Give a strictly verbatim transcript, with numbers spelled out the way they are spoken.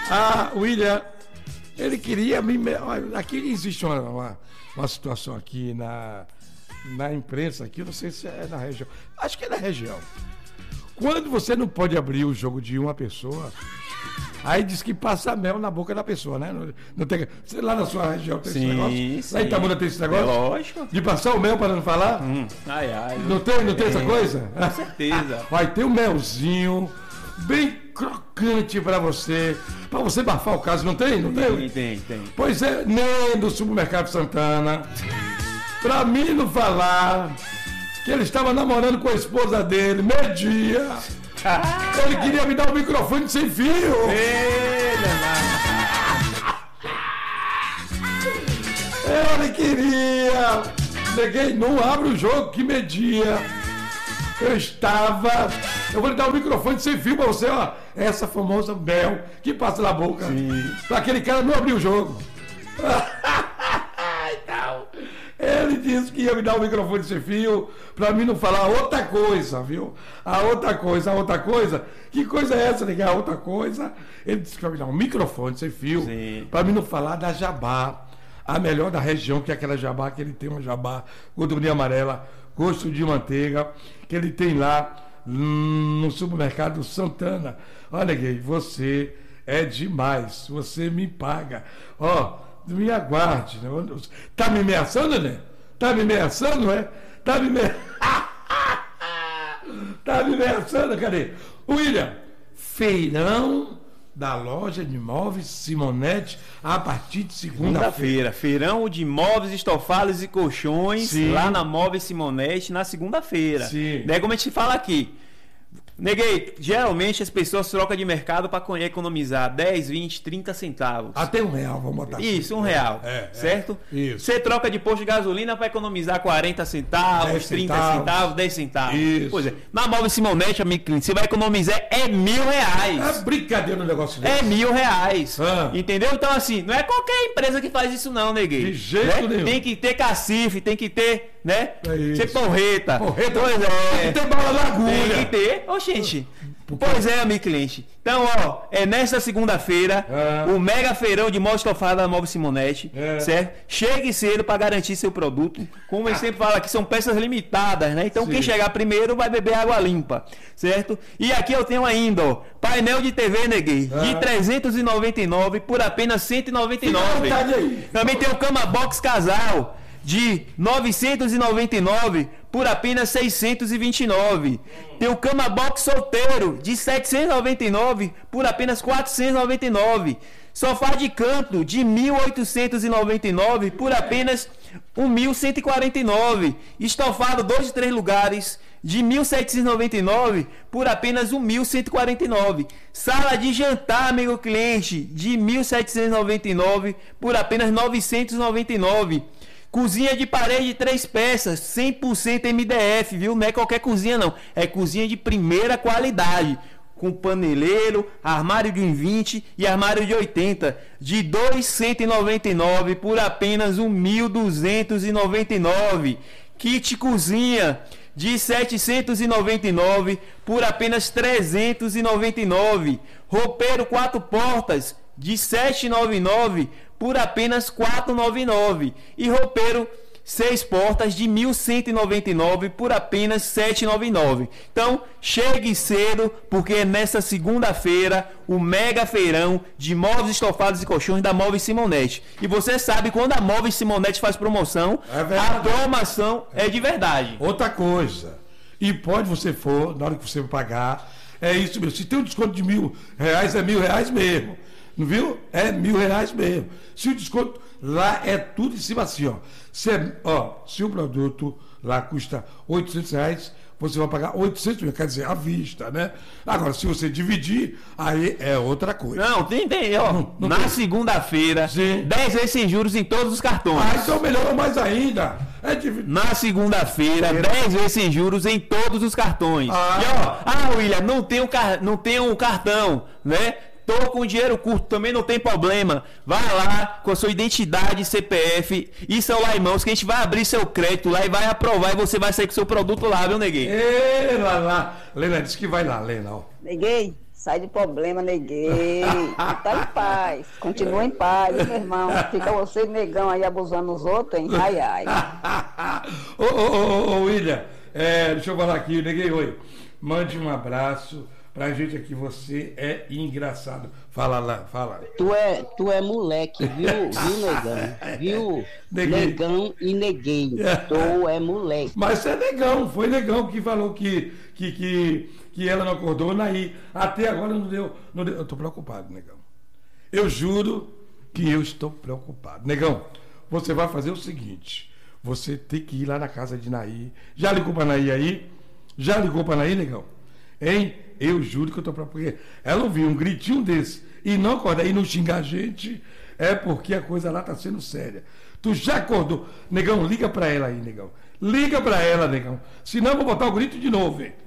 Ah, William, ele queria me... Aqui existe uma, uma, uma situação aqui na, na imprensa, aqui, eu não sei se é na região. Acho que é na região. Quando você não pode abrir o jogo de uma pessoa, aí diz que passa mel na boca da pessoa, né? Não, não tem, lá na sua região tem sim, esse negócio? Sim. Lá em Itabuna tem esse negócio? É lógico. De passar o mel para não falar? Hum. Ai, ai. Não tem, não tem, tem essa coisa? Com certeza. Vai ter um melzinho bem crocante para você, para você bafar o caso, não tem? Não tem? Tem, tem, tem. Pois é, nem do Supermercado Santana, para mim não falar que ele estava namorando com a esposa dele, meio-dia. Ele queria me dar um microfone sem fio. Ele queria. Neguei, não abre o jogo, que media. Eu estava. Eu vou lhe dar um microfone sem fio pra você, ó. Essa famosa mel que passa na boca. Pra aquele cara não abrir o jogo. Então, ele disse que ia me dar um microfone sem fio pra mim não falar outra coisa, viu? A outra coisa, a outra coisa. Que coisa é essa, ligar? A outra coisa. Ele disse que ia me dar um microfone sem fio Sim. pra mim não falar da jabá. A melhor da região, que é aquela jabá, que ele tem uma jabá, gordurinha amarela, gosto de manteiga, que ele tem lá hum, no supermercado Santana. Olha, Gay, você é demais, você me paga. Ó, oh, me aguarde. Né? Tá me ameaçando, né? Tá me ameaçando, é? Tá me ameaçando. Tá me ameaçando, cadê? William, feirão da loja de imóveis Simonetti a partir de segunda-feira. Segunda-feira. Feirão de imóveis, estofados e colchões Sim. lá na Móveis Simonetti na segunda-feira. Né, como a gente fala aqui. Neguei, geralmente as pessoas trocam de mercado para economizar dez, vinte, trinta centavos. Até um real, vamos botar assim. Isso, um real, é, certo? É, isso. Você troca de posto de gasolina para economizar quarenta centavos, trinta centavos, dez centavos. Isso. Pois é, na Móveis Simonetti, amigo cliente, você vai economizar é mil reais. É brincadeira no negócio desse. É mil reais. Ah. Entendeu? Então, assim, não é qualquer empresa que faz isso não, Neguei. De jeito né? nenhum. Tem que ter cacife, tem que ter, né? É isso. Ser porreta. Porreta. Pois é. Tem que ter bala na agulha. Tem que ter. Ô, gente. Pois é, amigo cliente. Então, ó, é nesta segunda-feira, é. o mega feirão de móveis estofados da Móveis Simonetti, é. certo? Chegue cedo para garantir seu produto. Como eu sempre falo aqui, são peças limitadas, né? Então, Sim. quem chegar primeiro vai beber água limpa, certo? E aqui eu tenho ainda, ó, painel de T V, Neguei, é. de trezentos e noventa e nove por apenas cento e noventa e nove. Também tem o Cama Box Casal de novecentos e noventa e nove por apenas seiscentos e vinte e nove. Tem o Cama Box Solteiro de setecentos e noventa e nove por apenas quatrocentos e noventa e nove. Sofá de canto de mil oitocentos e noventa e nove por apenas mil cento e quarenta e nove. Estofado dois e três lugares de mil setecentos e noventa e nove por apenas mil cento e quarenta e nove. Sala de jantar, amigo cliente, de mil setecentos e noventa e nove por apenas novecentos e noventa e nove. Cozinha de parede de três peças, cem por cento M D F, viu? Não é qualquer cozinha não, é cozinha de primeira qualidade, com paneleiro, armário de vinte e armário de oitenta, de duzentos e noventa e nove por apenas mil duzentos e noventa e nove. Kit cozinha de setecentos e noventa e nove por apenas trezentos e noventa e nove. Roupeiro quatro portas de setecentos e noventa e nove por apenas quatrocentos e noventa e nove. E roupeiro seis portas de mil cento e noventa e nove por apenas setecentos e noventa e nove. Então, chegue cedo, porque é nessa segunda-feira o mega feirão de móveis estofados e colchões da Móveis Simonetti. E você sabe, quando a Móveis Simonetti faz promoção, é a promoção é de verdade. Outra coisa, e pode você for, na hora que você pagar, é isso mesmo. Se tem um desconto de mil reais, é mil reais mesmo. Não viu? É mil reais mesmo. Se o desconto lá é tudo em cima assim, ó. Se, ó, se o produto lá custa oitocentos reais, você vai pagar oitocentos reais, quer dizer, à vista, né? Agora, se você dividir, aí é outra coisa. Não, tem, tem, ó. Não, não na segunda-feira, dez vezes sem juros em todos os cartões. Ah, então melhorou mais ainda. É div... Na segunda-feira, dez vezes sem juros em todos os cartões. Ah, e, ó, ah William, não tem o car... não tem o cartão, né? Tô com dinheiro curto, também não tem problema. Vai lá com a sua identidade, C P F e celular em mãos, que a gente vai abrir seu crédito lá e vai aprovar e você vai sair com seu produto lá, viu, Neguei? Ei, lá, lá. Lena disse que vai lá, Lena, ó. Neguei, Sai de problema, neguei. Tá em paz. Continua em paz, meu irmão. Fica você, negão, aí abusando dos outros, hein? Ai, ai. Ô, ô, ô, ô, William, é, deixa eu falar aqui, neguei, oi. Mande um abraço pra gente aqui. Você é engraçado. Fala lá, fala. Tu é, tu é moleque, viu, viu, negão? Viu? Neguei. Negão e neguei. Tu é moleque. Mas você é negão, foi negão que falou que, que, que, que ela não acordou, Naí. Até agora não deu, não deu. Eu tô preocupado, negão. Eu juro que eu estou preocupado. Negão, você vai fazer o seguinte: você tem que ir lá na casa de Naí. Já ligou pra Naí aí? Já ligou pra Naí, negão? Hein? Eu juro que eu tô preocupado. Porque ela ouviu um gritinho desse e não acordar e não xingar a gente, é porque a coisa lá tá sendo séria. Tu já acordou? Negão, liga pra ela aí, negão. Liga pra ela, negão. Senão eu vou botar o grito de novo, velho.